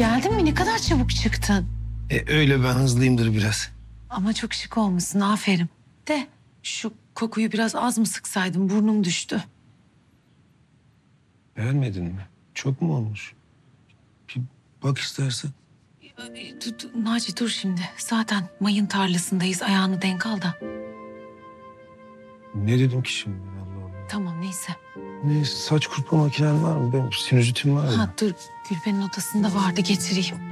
Geldin mi? Ne kadar çabuk çıktın. Öyle ben hızlıyımdır biraz. Ama çok şık olmuşsun, aferin. De şu kokuyu biraz az mı sıksaydım, burnum düştü. Beğenmedin mi? Çok mu olmuş? Bir bak istersen. Naci dur şimdi. Zaten mayın tarlasındayız, ayağını denk al da. Ne dedim ki şimdi? Allah Allah. Tamam neyse. Ne saç kurutma makinen var mı? Benim sinüzitim var mı? Ha dur, Gülben'in odasında vardı, getireyim.